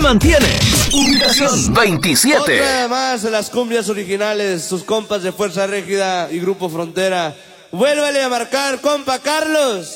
mantiene. Ubicación 27. Otra más de las cumbias originales, sus compas de Fuerza Régida y Grupo Frontera. Vuélvale a marcar, compa Carlos.